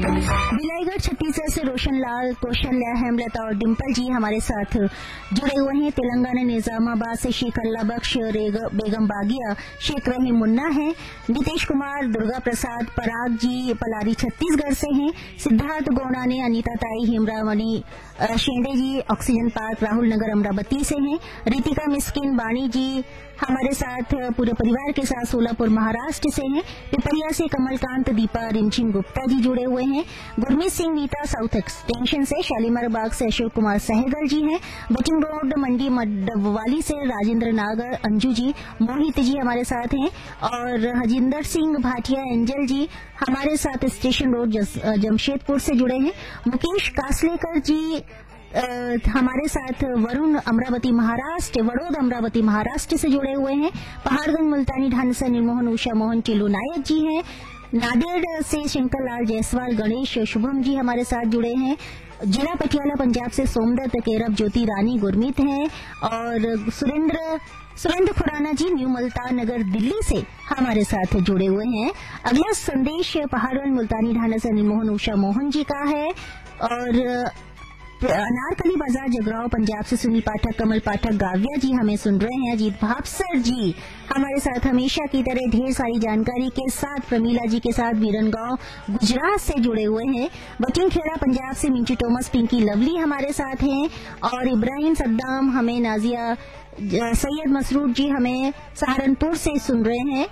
विलायगढ़ छत्तीसगढ़ से रोशन लाल, कौशल्या, हेमलता और डिम्पल जी हमारे साथ जुड़े हुए हैं। तेलंगाना निजामाबाद से शेख अल्लाह बख्श, बेगम बागिया, शेख रहीम मुन्ना है। नीतीश कुमार, दुर्गा प्रसाद, पराग जी पलारी छत्तीसगढ़ से हैं। सिद्धार्थ गोनाने, अनीता ताई, हेमरावनी शेंडे जी ऑक्सीजन पार्क राहुल नगर अमरावती से हैं। रितिका मिस्किन, बाणी जी हमारे साथ पूरे परिवार के साथ सोलापुर महाराष्ट्र से हैं। पिपरिया से कमलकांत, दीपा, रिमझिम गुप्ता जी जुड़े हुए हैं। गुरमीत सिंह नीता साउथ एक्सटेंशन से, शालीमार बाग से अशोक कुमार सहगल जी हैं। बटिंग रोड मंडी मड्डवाली से राजेंद्र नागर, अंजू जी, मोहित जी हमारे साथ हैं और हजिंदर सिंह भाटिया, एंजल जी हमारे साथ स्टेशन रोड जमशेदपुर से जुड़े हैं। मुकेश कासलेकर जी हमारे साथ वरुण अमरावती महाराष्ट्र, वडोद अमरावती महाराष्ट्र से जुड़े हुए हैं। पहाड़गंज मुल्तानी ढांसा निर्मोहन, उषा मोहन, टिल्लू नायक जी हैं। नादेड़ से शंकर लाल जायसवाल, गणेश शुभम जी हमारे साथ जुड़े हैं। जिला पटियाला पंजाब से सोमदत्त, केरब, ज्योति रानी, गुरमीत हैं और सुरेंद्र खुराना जी न्यू मुल्तान नगर दिल्ली से हमारे साथ जुड़े हुए हैं। अगला संदेश पहाड़गंज मुल्तानी ढांसा निर्मोहन, उषा मोहन जी का है और अनारकली बाजार जगराव पंजाब से सुनील पाठक, कमल पाठक, गाविया जी हमें सुन रहे हैं। अजीत भापसर जी हमारे साथ हमेशा की तरह ढेर सारी जानकारी के साथ, प्रमीला जी के साथ वीरनगांव गुजरात से जुड़े हुए हैं। बटिंगखेड़ा पंजाब से मिंटू टोमस, पिंकी लवली हमारे साथ हैं और इब्राहिम सद्दाम हमें, नाजिया सैयद मसरूर जी हमें सहारनपुर से सुन रहे हैं।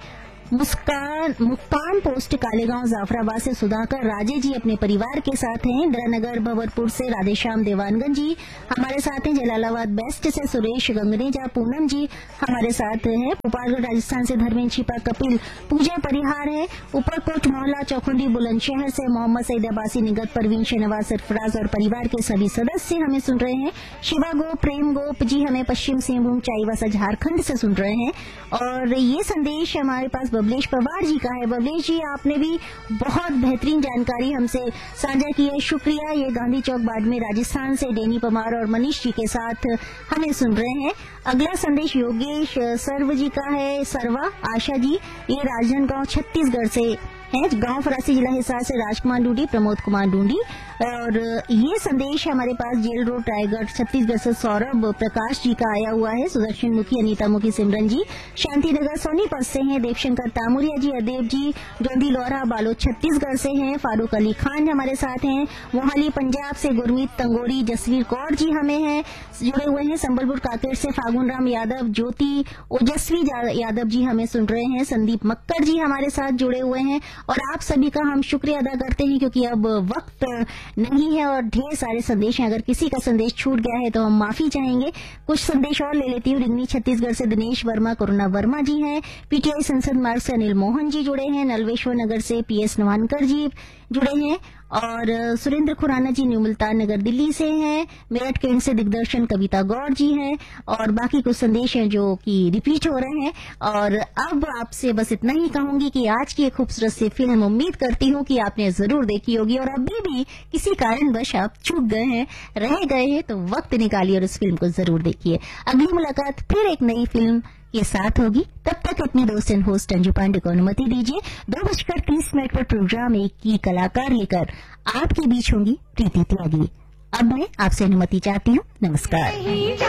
मुस्कान पोस्ट कालेगांव जाफराबाद से सुधाकर राजे जी अपने परिवार के साथ हैं। इंदिरानगर भवरपुर से राधेश्याम देवानगंज जी हमारे साथ हैं। जलालाबाद बेस्ट से सुरेश गंगनेजा, पूनम जी हमारे साथ हैं। भोपालगढ़ राजस्थान से धर्मेंद्र छिपा, कपिल, पूजा परिहार है। ऊपरकोट मोहल्ला चौखंडी बुलंदशहर से मोहम्मद सईद अब्बासी, निगत, परवीन, शहनवाज, सरफराज और परिवार के सभी सदस्य हमें सुन रहे हैं। शिवा गोप, प्रेम गोप जी हमें पश्चिम सिंहभूम चाईबासा झारखंड से सुन रहे हैं और ये संदेश हमारे पास बबलेश पवार जी का है। बबलेश जी, आपने भी बहुत बेहतरीन जानकारी हमसे साझा की है, शुक्रिया। ये गांधी चौक बाड़मेर राजस्थान से डेनी पमार और मनीष जी के साथ हमें सुन रहे हैं। अगला संदेश योगेश सर्व जी का है। सर्वा आशा जी ये राजनांदगांव छत्तीसगढ़ से हैं। गांव फरासी जिला हिसार से राजकुमार डूडी, प्रमोद कुमार डूडी और ये संदेश हमारे पास जेल रोड रायगढ़ छत्तीसगढ़ से सौरभ प्रकाश जी का आया हुआ है। सुदर्शन मुखी, अनीता मुखी, सिमरन जी शांतिनगर सोनीपत से हैं। देवशंकर तामुरिया जी, अदेव जी डोंडी लोहरा बालोद छत्तीसगढ़ से हैं। फारूक अली खान हमारे साथ हैं। मोहाली पंजाब से गुरमीत तंगोरी, जसवीर कौर जी हमें हैं जुड़े हुए हैं। संबलपुर काकेर से फागुन राम यादव, ज्योति ओजस्वी यादव जी हमें सुन रहे हैं। संदीप मक्कर जी हमारे साथ जुड़े हुए हैं और आप सभी का हम शुक्रिया अदा करते हैं क्योंकि अब वक्त नहीं है और ढेर सारे संदेश हैं। अगर किसी का संदेश छूट गया है तो हम माफी चाहेंगे। कुछ संदेश और ले लेती हूँ। रिंगनी छत्तीसगढ़ से दिनेश वर्मा, करुणा वर्मा जी हैं। पीटीआई संसद मार्ग से अनिल मोहन जी जुड़े हैं। नलवेश्वर नगर से पीएस नवानकर जी जुड़े हैं और सुरेंद्र खुराना जी न्यू मुल्तान नगर दिल्ली से हैं। मेरठ कैंट से दिग्दर्शन कविता गौड़ जी हैं और बाकी कुछ संदेश हैं जो कि रिपीट हो रहे हैं। और अब आपसे बस इतना ही कहूंगी कि आज की एक खूबसूरत सी फिल्म उम्मीद करती हूँ कि आपने जरूर देखी होगी और अभी भी किसी कारणवश आप चूक गए हैं, रह गए हैं तो वक्त निकालिए और उस फिल्म को जरूर देखिए। अगली मुलाकात फिर एक नई फिल्म के साथ होगी। तब तक अपने दोस्त एंड होस्ट अंजू पांडे को अनुमति दीजिए। 2:30 पर प्रोग्राम एक की कलाकार लेकर आपके बीच होंगी प्रीति त्यागी। अब मैं आपसे अनुमति चाहती हूँ। नमस्कार।